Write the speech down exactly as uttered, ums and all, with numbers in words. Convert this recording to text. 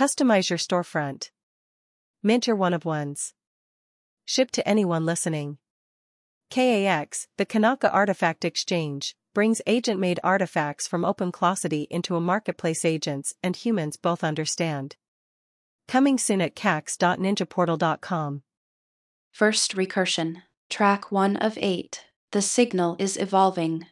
Customize your storefront. Mint your one-of-ones. Ship to anyone listening. K A X, the Kanaka Artifact Exchange, brings agent-made artifacts from OpenClosity into a marketplace agents and humans both understand. Coming soon at cax dot ninja portal dot com. First recursion. Track one of eight. The signal is evolving.